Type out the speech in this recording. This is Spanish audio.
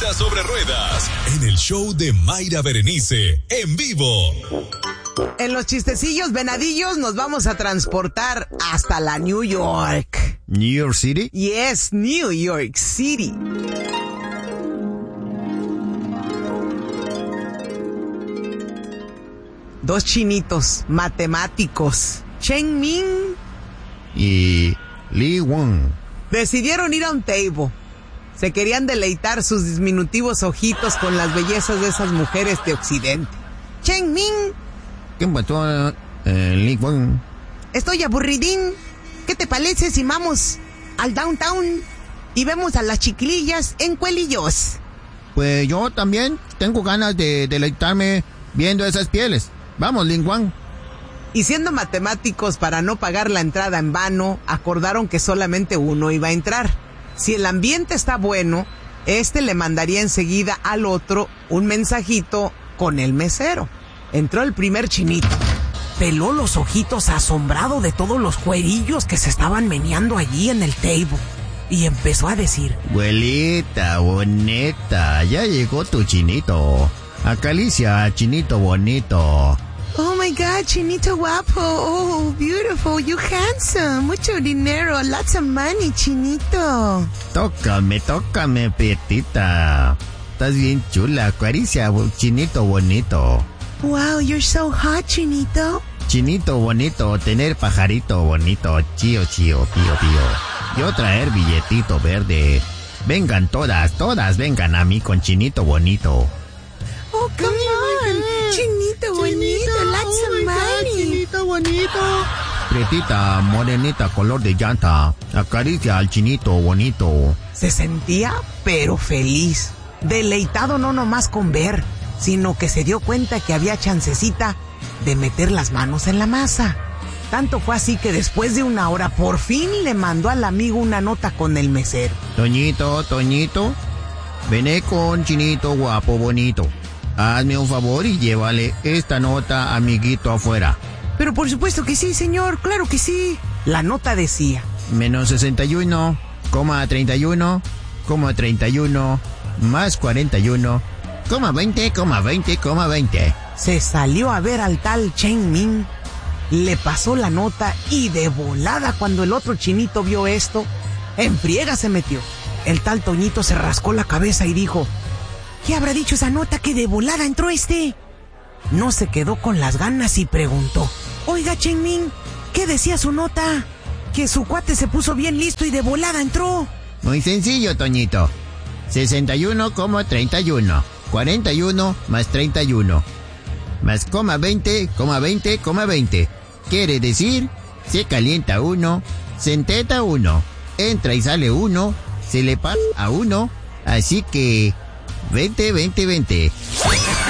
Risa sobre Ruedas, en el show de Mayra Berenice, en vivo. En los chistecillos venadillos nos vamos a transportar hasta la New York. ¿New York City? Yes, New York City. Dos chinitos matemáticos, Chen Ming y Li Wong, decidieron ir a un table. Se querían deleitar sus diminutivos ojitos con las bellezas de esas mujeres de Occidente. Chen Ming. ¿Qué pasó, Li Wong? Estoy aburridín. ¿Qué te parece si vamos al downtown y vemos a las chiquilillas en cuelillos? Pues yo también tengo ganas de deleitarme viendo esas pieles. Vamos, Li Wong. Y siendo matemáticos, para no pagar la entrada en vano, acordaron que solamente uno iba a entrar. Si el ambiente está bueno, le mandaría enseguida al otro un mensajito con el mesero. Entró el primer chinito. Peló los ojitos asombrado de todos los cuerillos que se estaban meneando allí en el table. Y empezó a decir: Abuelita bonita, ya llegó tu chinito. Acaricia, chinito bonito. Oh my God, chinito guapo. Oh, beautiful, you handsome. Mucho dinero, lots of money, chinito. Tócame, prietita. Estás bien chula, acaricia, chinito bonito. Wow, you're so hot, chinito. Chinito bonito, tener pajarito bonito, chío, pío. Yo traer billetito verde. Vengan todas vengan a mí con chinito bonito. Oh, come on. Chinito bonito, lots of money. Chinito bonito. Prietita, morenita, color de llanta. Acaricia al chinito bonito. Se sentía, pero feliz. Deleitado no nomás con ver, sino que se dio cuenta que había chancecita de meter las manos en la masa. Tanto fue así que después de una hora por fin le mandó al amigo una nota con el mesero. Toñito, ven con chinito guapo bonito. Hazme un favor y llévale esta nota, amiguito, afuera. Pero por supuesto que sí, señor, claro que sí. La nota decía: menos 61, 31, 31, más 41, 20. Se salió a ver al tal Chen Ming, le pasó la nota y de volada, cuando el otro chinito vio esto, en friega se metió. El tal Toñito se rascó la cabeza y dijo: ¿qué habrá dicho esa nota que de volada entró este? No se quedó con las ganas y preguntó: oiga, Chen Ming, ¿qué decía su nota? Que su cuate se puso bien listo y de volada entró. Muy sencillo, Toñito. 61, 31, 41 más 31. Más 20. Quiere decir, se calienta uno, se enteta uno, entra y sale uno, se le pasa a uno, así que 20.